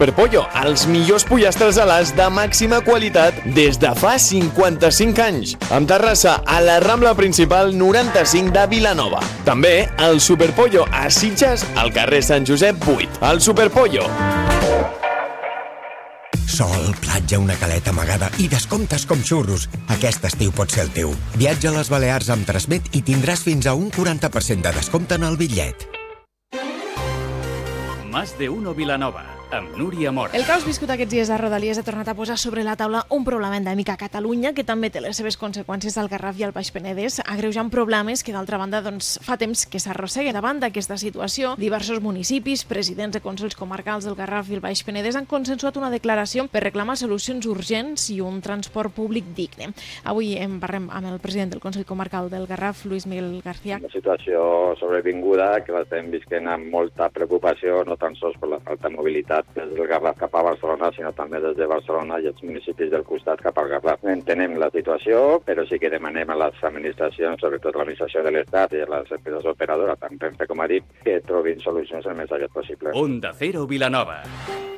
Superpollo, els millors pollastres alats de màxima qualitat des de fa 55 anys. Amb terrassa a la Rambla Principal 95 de Vilanova. També el Superpollo a Sitges, al carrer Sant Josep 8. El Superpollo. Sol, platja, una caleta amagada i descomptes com xurros. Aquest estiu pot ser el teu. Viatja a les Balears amb Transmet i tindràs fins a un 40% de descompte en el bitllet. Más de uno Vilanova, amb Núria Mora. El caos viscut aquests dies a Rodalies ha tornat a posar sobre la taula un problema endèmic a Catalunya que també té les seves conseqüències al Garraf i al Baix Penedès, agreujant problemes que d'altra banda fa temps que s'arrosseguen. Davant d'aquesta situació, diversos municipis, presidents de consells comarcals del Garraf i el Baix Penedès han consensuat una declaració per reclamar solucions urgents i un transport públic digne. Avui en parlem amb el president del Consell Comarcal del Garraf, Luis Miguel García. Una situació sobrevinguda que l'estem visquent amb molta preocupació, no tan sols per la falta de mobilitat des del Garraf cap a Barcelona, sinó també des de Barcelona i els municipis del costat cap al Garraf. Entenem la situació, però sí que demanem a les administracions, sobretot l'administració de l'Estat i a les empreses operadores, tant Renfe com a DIF, que trobin solucions el més aviat possible. Onda Cero Vilanova.